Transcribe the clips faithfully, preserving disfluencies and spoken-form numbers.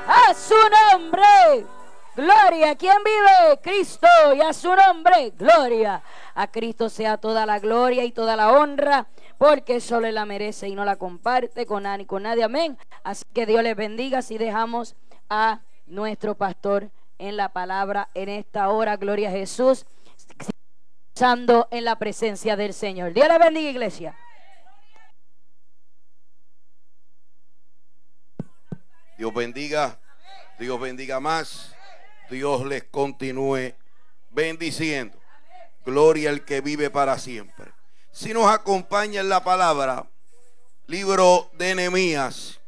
A su nombre. Gloria. ¿Quién vive? Cristo. Y a su nombre. Gloria. A Cristo sea toda la gloria y toda la honra, porque solo Él la merece y no la comparte con nadie, con nadie. Amén. Así que Dios les bendiga. Si dejamos a nuestro pastor en la palabra en esta hora. Gloria a Jesús. Estando en la presencia del Señor. Dios les bendiga, iglesia. Dios bendiga. Dios bendiga más. Dios les continúe bendiciendo. Gloria al que vive para siempre. Si nos acompaña en la palabra, libro de Nehemías.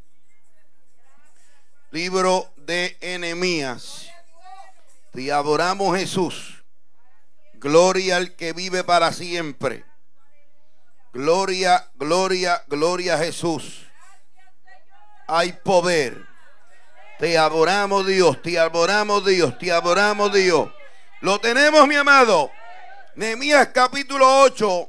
Libro de Nehemías. Te adoramos, Jesús. Gloria al que vive para siempre. Gloria, gloria, gloria a Jesús. Hay poder. Te adoramos, Dios, te adoramos, Dios, te adoramos, Dios. Lo tenemos, mi amado. Nehemías capítulo ocho,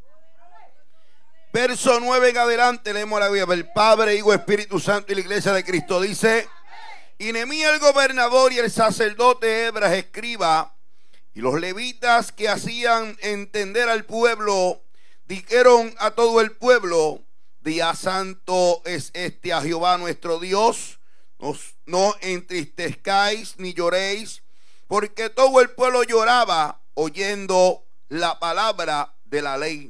verso nueve en adelante. Leemos la Biblia. El Padre, Hijo, Espíritu Santo y la Iglesia de Cristo. Dice: y Nehemías el gobernador y el sacerdote Esdras escriba y los levitas que hacían entender al pueblo dijeron a todo el pueblo: día santo es este a Jehová nuestro Dios. Nos, no entristezcáis ni lloréis, porque todo el pueblo lloraba oyendo la palabra de la ley.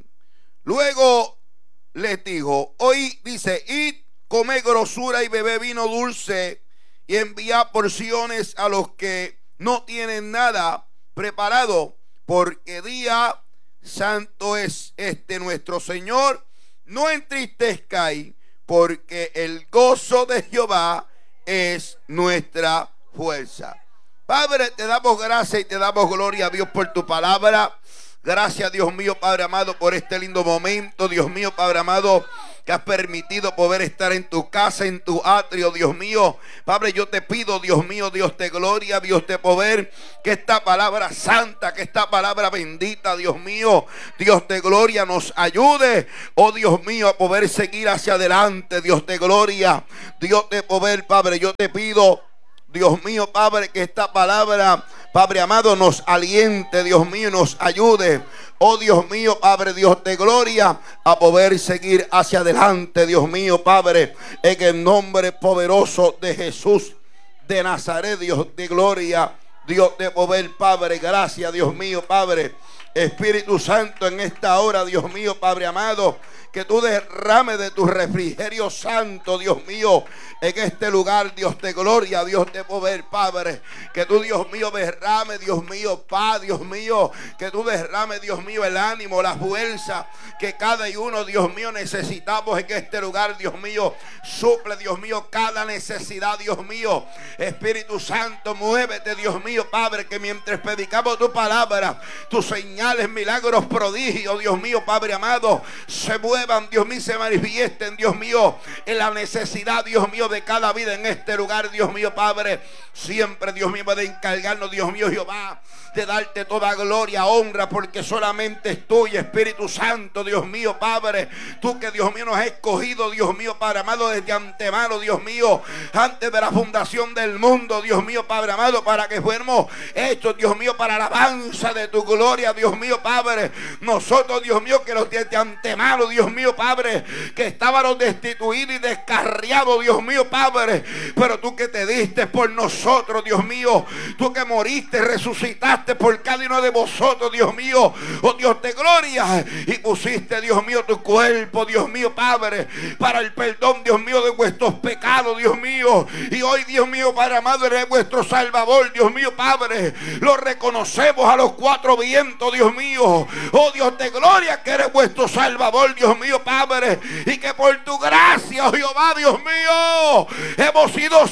Luego les dijo: hoy dice, id, comed grosura y bebé vino dulce y enviad porciones a los que no tienen nada preparado, porque día santo es este nuestro Señor. No entristezcáis, porque el gozo de Jehová es nuestra fuerza. Padre, te damos gracias y te damos gloria a Dios por tu palabra. Gracias, Dios mío, Padre amado, por este lindo momento. Dios mío, Padre amado, que has permitido poder estar en tu casa, en tu atrio, Dios mío. Padre, yo te pido, Dios mío, Dios de gloria, Dios de poder, que esta palabra santa, que esta palabra bendita, Dios mío, Dios de gloria, nos ayude, oh Dios mío, a poder seguir hacia adelante, Dios de gloria, Dios de poder. Padre, yo te pido, Dios mío, Padre, que esta palabra, Padre amado, nos aliente, Dios mío, nos ayude, oh Dios mío, Padre, Dios de gloria, a poder seguir hacia adelante, Dios mío, Padre, en el nombre poderoso de Jesús de Nazaret, Dios de gloria, Dios de poder, Padre. Gracias, Dios mío, Padre. Espíritu Santo, en esta hora, Dios mío, Padre amado, que tú derrames de tu refrigerio santo, Dios mío, en este lugar, Dios de gloria, Dios de poder, Padre. Que tú, Dios mío, derrame, Dios mío, paz, Dios mío. Que tú derrame, Dios mío, el ánimo, la fuerza que cada uno, Dios mío, necesitamos en este lugar, Dios mío. Suple, Dios mío, cada necesidad, Dios mío. Espíritu Santo, muévete, Dios mío, Padre, que mientras predicamos tu palabra, tus señales, milagros, prodigios, Dios mío, Padre amado, se muevan, Dios mío, se manifiesten, Dios mío, en la necesidad, Dios mío, de cada vida en este lugar, Dios mío, Padre. Siempre, Dios mío, de encargarnos, Dios mío, Jehová, de darte toda gloria, honra, porque solamente es tuyo, Espíritu Santo, Dios mío, Padre. Tú que, Dios mío, nos has escogido, Dios mío, Padre amado, desde antemano, Dios mío, antes de la fundación del mundo, Dios mío, Padre amado, para que fuéramos hechos, Dios mío, para la alabanza de tu gloria, Dios mío, Padre. Nosotros, Dios mío, que los desde antemano, Dios mío, Padre, que estábamos destituidos y descarriados, Dios mío, Padre, pero tú que te diste por nosotros, Dios mío, tú que moriste, resucitaste por cada uno de vosotros, Dios mío, oh Dios de gloria, y pusiste, Dios mío, tu cuerpo, Dios mío, Padre, para el perdón, Dios mío, de vuestros pecados, Dios mío. Y hoy, Dios mío, Padre amado, eres vuestro Salvador, Dios mío, Padre. Lo reconocemos a los cuatro vientos, Dios mío, oh Dios de gloria, que eres vuestro Salvador, Dios mío, Padre, y que por tu gracia, oh Jehová, Dios mío, hemos sido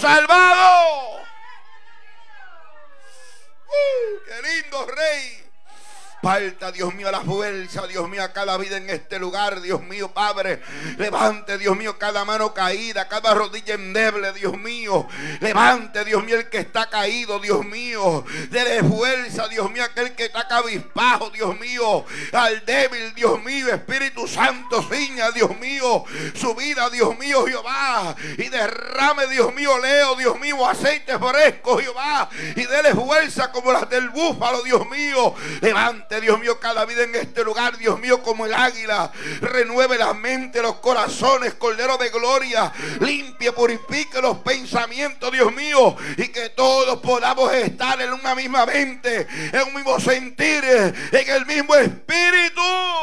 salvados. Uh, ¡Qué lindo, Rey! Imparta, Dios mío, la fuerza, Dios mío, a cada vida en este lugar, Dios mío, Padre. Levante, Dios mío, cada mano caída, cada rodilla endeble, Dios mío. Levante, Dios mío, el que está caído, Dios mío. Dele fuerza, Dios mío, aquel que está cabizbajo, Dios mío. Al débil, Dios mío, Espíritu Santo, ciña, Dios mío, su vida, Dios mío, Jehová. Y derrame, Dios mío, Leo, Dios mío, aceite fresco, Jehová. Y dele fuerza como las del búfalo, Dios mío. Levante, Dios mío, cada vida en este lugar, Dios mío, como el águila. Renueve la mente, los corazones, Cordero de gloria. Limpie, purifique los pensamientos, Dios mío. Y que todos podamos estar en una misma mente, en un mismo sentir, en el mismo espíritu.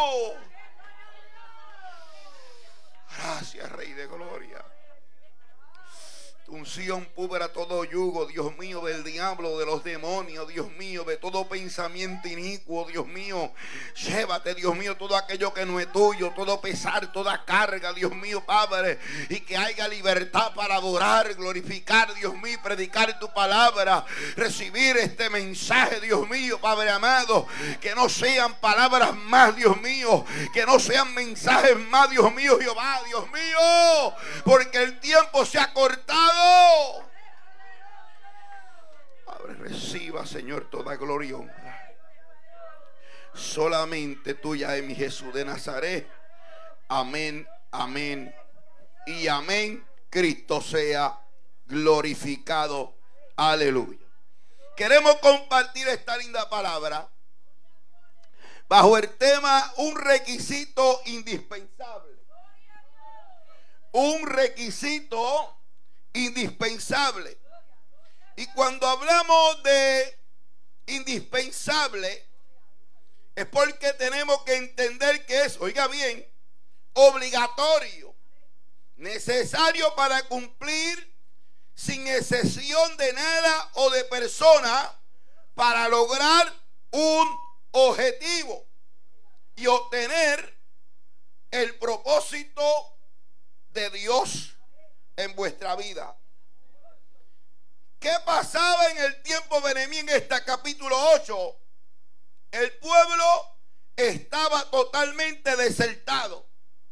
Gracias, Rey de gloria. Tu unción pudra todo yugo, Dios mío, del diablo, de los demonios, Dios mío, de todo pensamiento inicuo, Dios mío. Llévate, Dios mío, todo aquello que no es tuyo, todo pesar, toda carga, Dios mío, Padre. Y que haya libertad para adorar, glorificar, Dios mío, predicar tu palabra, recibir este mensaje, Dios mío, Padre amado. Que no sean palabras más, Dios mío, que no sean mensajes más, Dios mío, Jehová, Dios mío, porque el tiempo se ha cortado. Padre, reciba, Señor, toda gloria y honra. Solamente tuya es mi Jesús de Nazaret. Amén, amén y amén. Cristo sea glorificado. Aleluya. Queremos compartir esta linda palabra bajo el tema un requisito indispensable. Un requisito indispensable. Y cuando hablamos de indispensable es porque tenemos que entender que es, oiga bien, obligatorio, necesario para cumplir sin excepción de nada o de persona para lograr un objetivo y obtener el propósito de Dios en vuestra vida. ¿Qué pasaba en el tiempo de Nehemías en este capítulo ocho? El pueblo estaba totalmente desertado,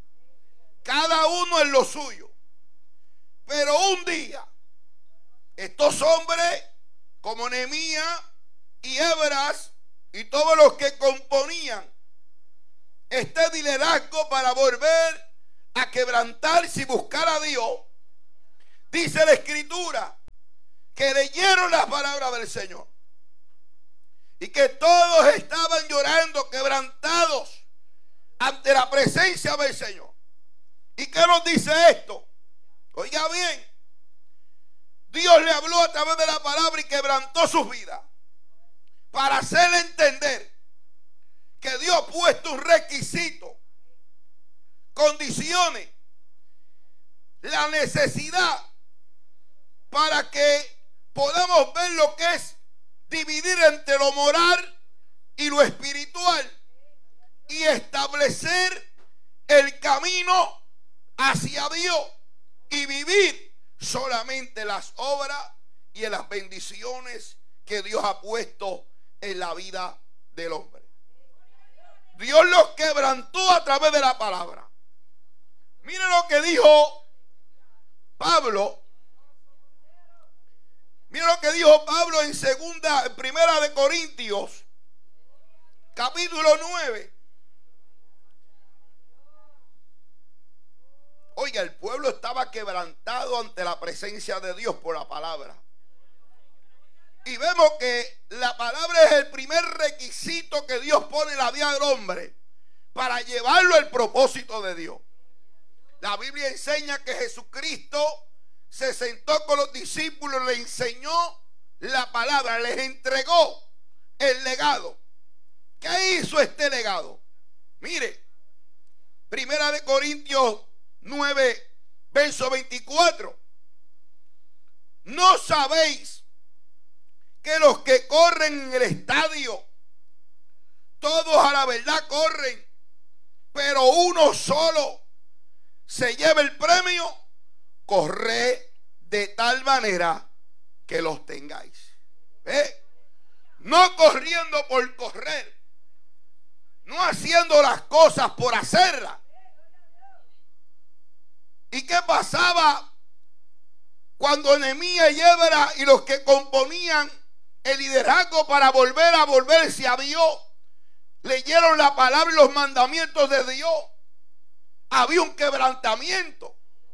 cada uno en lo suyo. Pero un día estos hombres como Nehemías y Esdras y todos los que componían este liderazgo para volver a quebrantarse y buscar a Dios, dice la Escritura que leyeron las palabras del Señor y que todos estaban llorando, quebrantados ante la presencia del Señor. ¿Y qué nos dice esto? Oiga bien, Dios le habló a través de la palabra y quebrantó sus vidas para hacerle entender que Dios ha puesto un requisito, condiciones, la necesidad para que podamos ver lo que es dividir entre lo moral y lo espiritual y establecer el camino hacia Dios y vivir solamente las obras y en las bendiciones que Dios ha puesto en la vida del hombre. Dios los quebrantó a través de la palabra. Mire lo que dijo Pablo. Mira lo que dijo Pablo en segunda, en primera de Corintios, capítulo nueve. Oiga, el pueblo estaba quebrantado ante la presencia de Dios por la palabra. Y vemos que la palabra es el primer requisito que Dios pone en la vida del hombre para llevarlo al propósito de Dios. La Biblia enseña que Jesucristo se sentó con los discípulos, le enseñó la palabra, les entregó el legado. ¿Qué hizo este legado? Mire, primera de Corintios nueve, verso veinticuatro. ¿No sabéis que los que corren en el estadio, todos a la verdad corren, pero uno solo se lleva el premio? Corred de tal manera que los tengáis. ¿Eh? No corriendo por correr, no haciendo las cosas por hacerlas. ¿Y qué pasaba cuando Nehemías y Esdras y los que componían el liderazgo para volver a volverse a Dios leyeron la palabra y los mandamientos de Dios? Había un quebrantamiento.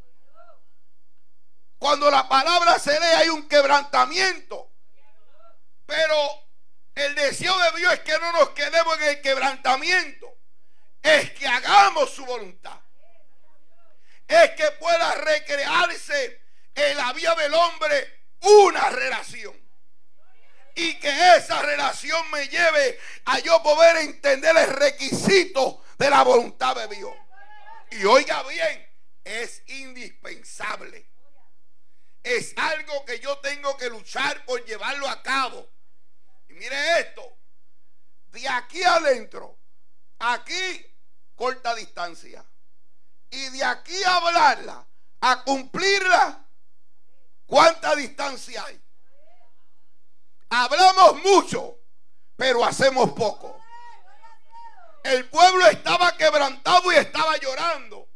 Cuando la palabra se lee hay un quebrantamiento. Pero el deseo de Dios es que no nos quedemos en el quebrantamiento. Es que hagamos su voluntad. Es que pueda recrearse en la vida del hombre una relación. Y que esa relación me lleve a yo poder entender el requisito de la voluntad de Dios. Y oiga bien, es indispensable. Es algo que yo tengo que luchar por llevarlo a cabo. Y mire esto, de aquí adentro, aquí corta distancia. Y de aquí a hablarla, a cumplirla, ¿cuánta distancia hay? Hablamos mucho, pero hacemos poco. El pueblo estaba quebrantado y estaba llorando.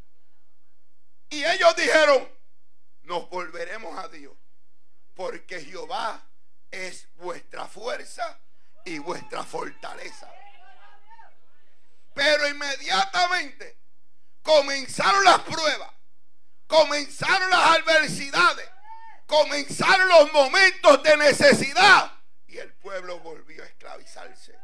Y ellos dijeron, nos volveremos a Dios, porque Jehová es vuestra fuerza y vuestra fortaleza. Pero inmediatamente comenzaron las pruebas, comenzaron las adversidades, comenzaron los momentos de necesidad y el pueblo volvió a esclavizarse.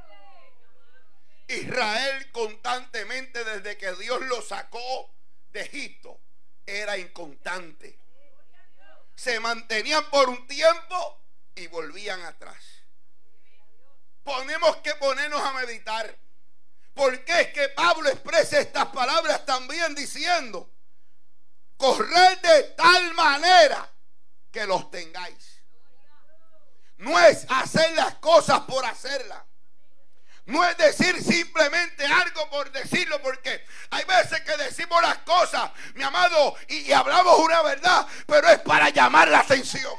Israel constantemente, desde que Dios lo sacó de Egipto, era inconstante. Se mantenían por un tiempo y volvían atrás. Tenemos que ponernos a meditar. Porque es que Pablo expresa estas palabras también diciendo: corred de tal manera que los tengáis. No es hacer las cosas por hacerlas. No es decir simplemente algo por decirlo, porque hay veces que decimos las cosas, mi amado, y, y hablamos una verdad, pero es para llamar la atención.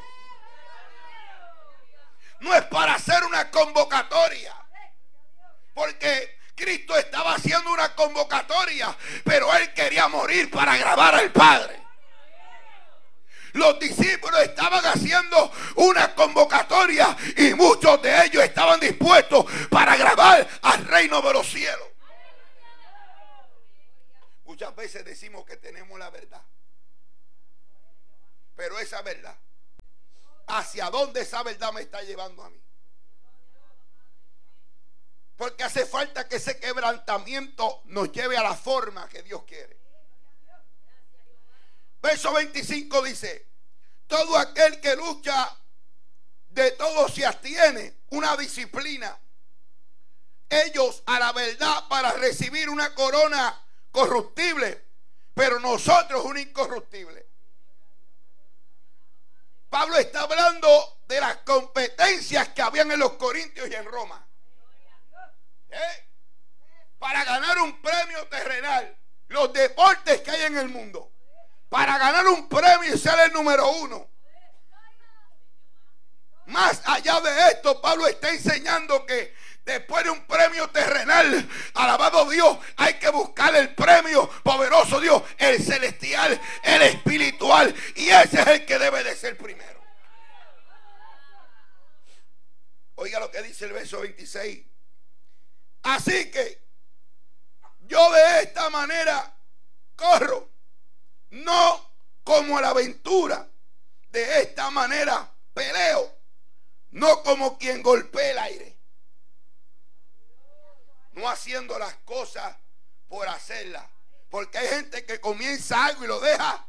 No es para hacer una convocatoria, porque Cristo estaba haciendo una convocatoria, pero Él quería morir para agradar al Padre. Los discípulos estaban haciendo una convocatoria y muchos de ellos estaban dispuestos para agradar al reino de los cielos. Muchas veces decimos que tenemos la verdad, pero esa verdad, ¿hacia dónde esa verdad me está llevando a mí? Porque hace falta que ese quebrantamiento nos lleve a la forma que Dios quiere. Verso veinticinco dice: todo aquel que lucha, de todo se abstiene, una disciplina. Ellos a la verdad para recibir una corona corruptible, pero nosotros una incorruptible. Pablo está hablando de las competencias que habían en los Corintios y en Roma. ¿Eh? Para ganar un premio terrenal, los deportes que hay en el mundo. Para ganar un premio y ser el número uno. Más allá de esto, Pablo está enseñando que después de un premio terrenal, alabado Dios, hay que buscar el premio poderoso Dios, el celestial, el espiritual, y ese es el que debe de ser primero. Oiga lo que dice el verso veintiséis. Así que yo de esta manera corro, no como a la aventura, de esta manera peleo, no como quien golpea el aire. No haciendo las cosas por hacerlas, porque hay gente que comienza algo y lo deja.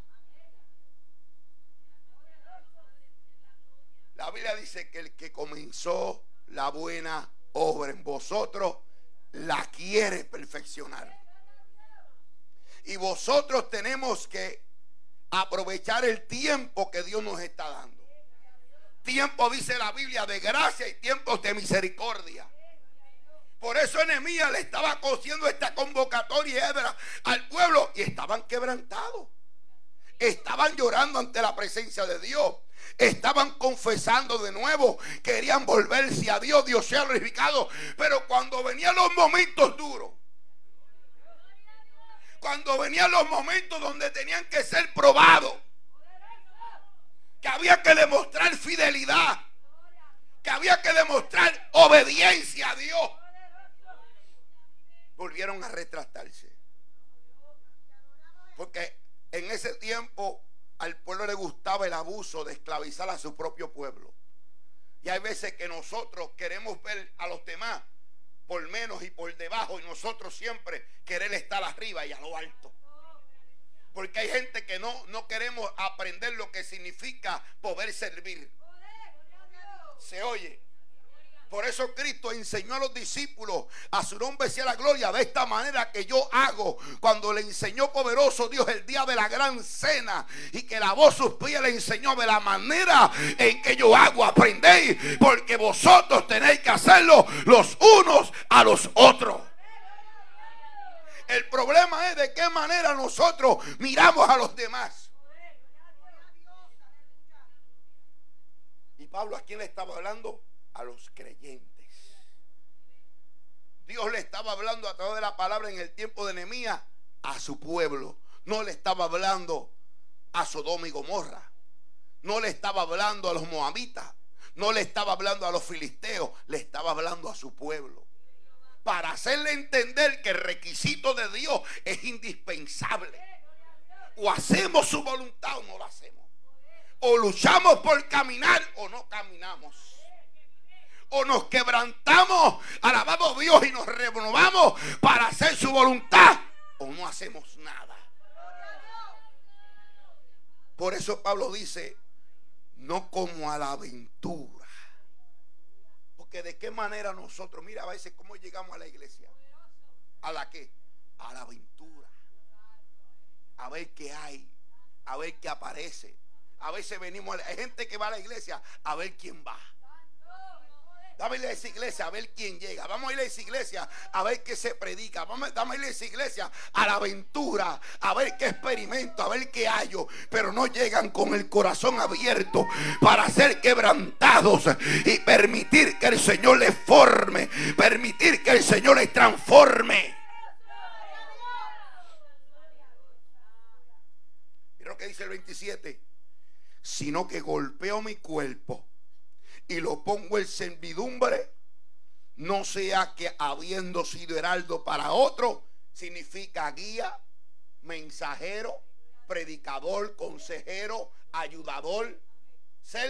La Biblia dice que el que comenzó la buena obra en vosotros la quiere perfeccionar. Y vosotros tenemos que aprovechar el tiempo que Dios nos está dando. Tiempo, dice la Biblia, de gracia y tiempos de misericordia. Por eso Nehemías le estaba haciendo esta convocatoria al pueblo y estaban quebrantados. estaban llorando ante la presencia de Dios. Estaban confesando de nuevo, querían volverse a Dios, Dios sea glorificado. Pero cuando venían los momentos duros, cuando venían los momentos donde tenían que ser probados, que había que demostrar fidelidad, que había que demostrar obediencia a Dios, volvieron a retractarse. Porque en ese tiempo al pueblo le gustaba el abuso de esclavizar a su propio pueblo. Y hay veces que nosotros queremos ver a los demás por menos y por debajo, y nosotros siempre querer estar arriba y a lo alto. Porque hay gente que no, no queremos aprender lo que significa poder servir. Se oye. Por eso Cristo enseñó a los discípulos, a su nombre sea la gloria, de esta manera que yo hago. Cuando le enseñó poderoso Dios el día de la gran cena, y que lavó sus pies, le enseñó de la manera en que yo hago. Aprendéis, porque vosotros tenéis que hacerlo los unos a los otros. El problema es de qué manera nosotros miramos a los demás. Y Pablo, ¿a quién le estaba hablando? A los creyentes. Dios le estaba hablando a través de la palabra en el tiempo de Nehemías a su pueblo. No le estaba hablando a Sodoma y Gomorra. No le estaba hablando a los moabitas. No le estaba hablando a los filisteos. Le estaba hablando a su pueblo, para hacerle entender que el requisito de Dios es indispensable. O hacemos su voluntad o no la hacemos. O luchamos por caminar o no caminamos. O nos quebrantamos, alabamos a Dios y nos renovamos para hacer su voluntad, o no hacemos nada. Por eso Pablo dice, no como a la aventura. Porque de qué manera nosotros, mira a veces cómo llegamos a la iglesia. ¿A la qué? A la aventura. A ver qué hay, a ver qué aparece. A veces venimos, hay gente que va a la iglesia a ver quién va. Vamos a ir a esa iglesia a ver quién llega. Vamos a ir a esa iglesia a ver qué se predica. Vamos, vamos a ir a esa iglesia a la aventura, a ver qué experimento, a ver qué hallo. Pero no llegan con el corazón abierto para ser quebrantados y permitir que el Señor les forme, permitir que el Señor les transforme. Mira lo que dice el veintisiete. Sino que golpeo mi cuerpo y lo pongo en servidumbre, no sea que habiendo sido heraldo para otro, significa guía, mensajero, predicador, consejero, ayudador,